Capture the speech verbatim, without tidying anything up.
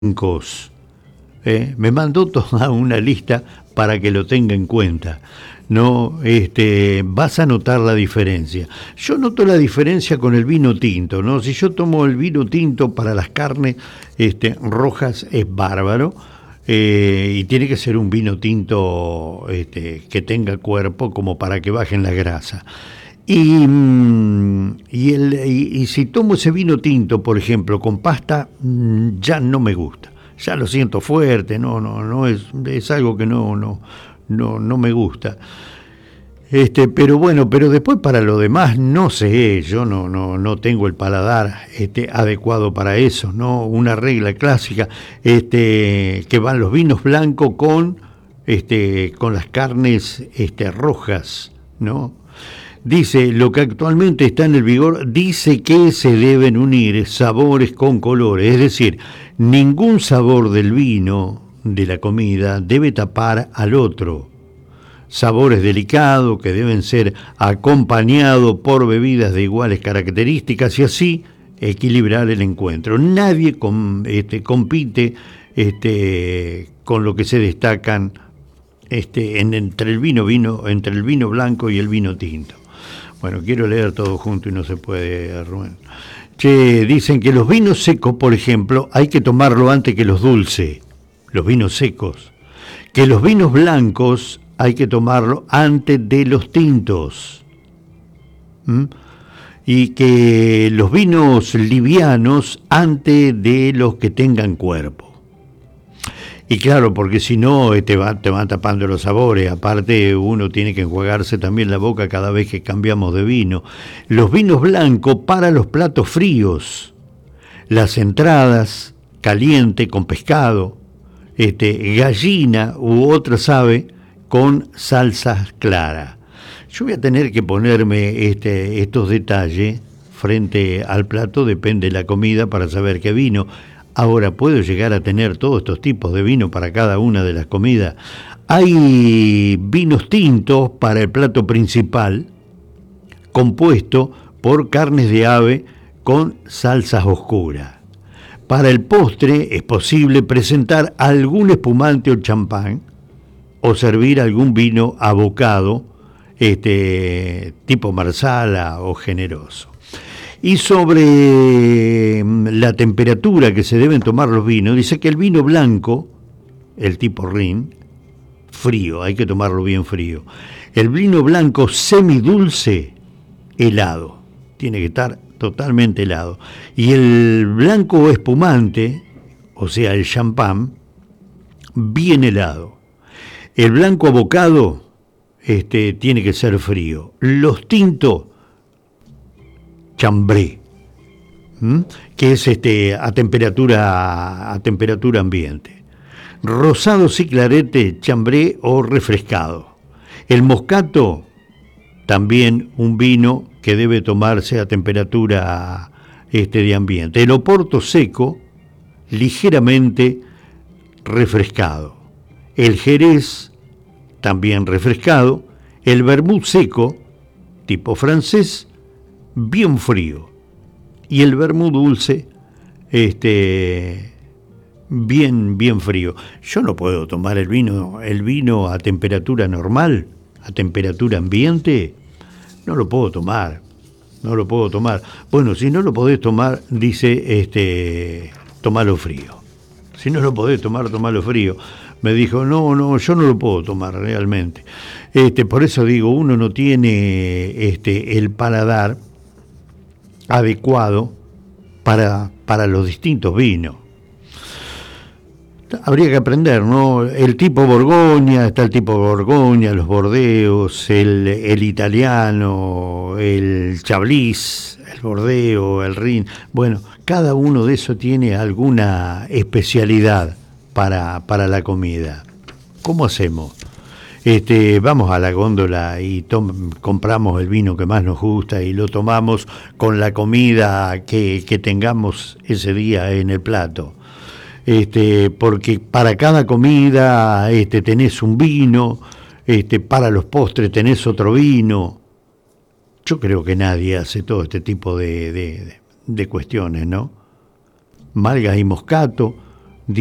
blancos. Eh, me mandó toda una lista para que lo tenga en cuenta. No, este, vas a notar la diferencia. Yo noto la diferencia con el vino tinto, ¿no? Si yo tomo el vino tinto para las carnes este, rojas es bárbaro, eh, y tiene que ser un vino tinto este, que tenga cuerpo como para que bajen la grasa. Y, y, el, y, y si tomo ese vino tinto, por ejemplo, con pasta, ya no me gusta. Ya lo siento fuerte, no, no, no es, es algo que no, no, no, no me gusta. Este, pero bueno, pero después para lo demás, no sé, yo no, no, no tengo el paladar este, adecuado para eso, ¿no? Una regla clásica, este, que van los vinos blancos con, este, con las carnes este, rojas, ¿no? Dice, lo que actualmente está en el vigor, dice que se deben unir sabores con colores, es decir, ningún sabor del vino, de la comida, debe tapar al otro. Sabores delicados que deben ser acompañados por bebidas de iguales características y así equilibrar el encuentro. Nadie com, este, compite este, con lo que se destacan este, en, entre, el vino, vino, entre el vino blanco y el vino tinto. Bueno, quiero leer todo junto y no se puede, Rubén. Che, dicen que los vinos secos, por ejemplo, hay que tomarlo antes que los dulces, los vinos secos. Que los vinos blancos hay que tomarlo antes de los tintos. ¿Mm? Y que los vinos livianos antes de los que tengan cuerpo. Y claro, porque si no te, va, te van tapando los sabores. Aparte, uno tiene que enjuagarse también la boca cada vez que cambiamos de vino. Los vinos blancos para los platos fríos. Las entradas caliente con pescado, este, gallina u otras aves con salsas claras. Yo voy a tener que ponerme este, estos detalles frente al plato, depende de la comida, para saber qué vino. Ahora, ¿puedo llegar a tener todos estos tipos de vino para cada una de las comidas? Hay vinos tintos para el plato principal, compuesto por carnes de ave con salsas oscuras. Para el postre es posible presentar algún espumante o champán o servir algún vino abocado, este, tipo marsala o generoso. Y sobre la temperatura que se deben tomar los vinos, dice que el vino blanco, el tipo Rin, frío, hay que tomarlo bien frío. El vino blanco semidulce, helado, tiene que estar totalmente helado. Y el blanco espumante, o sea, el champán, bien helado. El blanco abocado, este, tiene que ser frío. Los tintos, chambré, ¿m? que es este, a temperatura, a temperatura ambiente. Rosados y clarete, chambré o refrescado. El moscato, también un vino que debe tomarse a temperatura este, de ambiente. El oporto seco, ligeramente refrescado. El jerez, también refrescado. El vermut seco, tipo francés, bien frío. Y el vermut dulce, este, bien, bien frío. Yo no puedo tomar el vino, el vino a temperatura normal, a temperatura ambiente. No lo puedo tomar, no lo puedo tomar. Bueno, si no lo podés tomar, dice, este, tomalo frío. Si no lo podés tomar, tomalo frío. Me dijo, no, no, yo no lo puedo tomar realmente. Este, por eso digo, uno no tiene este, el paladar adecuado para, para los distintos vinos. Habría que aprender, ¿no? El tipo Borgoña, está el tipo Borgoña, los Bordeos, el, el italiano, el Chablis, el Bordeo, el Rin. Bueno, cada uno de esos tiene alguna especialidad para, para la comida. ¿Cómo hacemos? Este, vamos a la góndola y tom- compramos el vino que más nos gusta y lo tomamos con la comida que, que tengamos ese día en el plato. Este, porque para cada comida este, tenés un vino, este, para los postres tenés otro vino. Yo creo que nadie hace todo este tipo de, de, de cuestiones, ¿no? Malgas y moscato,